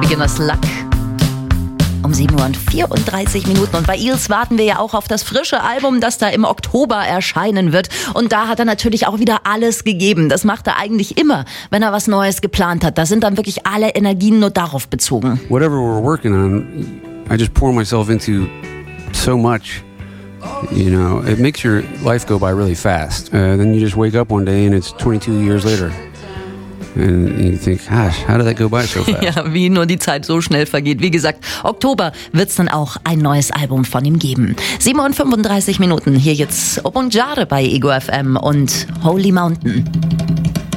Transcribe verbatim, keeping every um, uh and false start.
Beginner's Luck. Um sieben Uhr und vierunddreißig Minuten. Und bei Eels warten wir ja auch auf das frische Album, das da im Oktober erscheinen wird. Und da hat er natürlich auch wieder alles gegeben. Das macht er eigentlich immer, wenn er was Neues geplant hat. Da sind dann wirklich alle Energien nur darauf bezogen. Whatever we're working on, I just pour myself into so much. You know, it makes your life go by really fast. Uh, then you just wake up one day and it's twenty-two years later. And you think, gosh, how did that go by so fast? Ja, wie nur die Zeit so schnell vergeht. Wie gesagt, Oktober wird's dann auch ein neues Album von ihm geben. sieben Uhr fünfunddreißig Minuten. Hier jetzt Obong Jare bei Ego F M und Holy Mountain.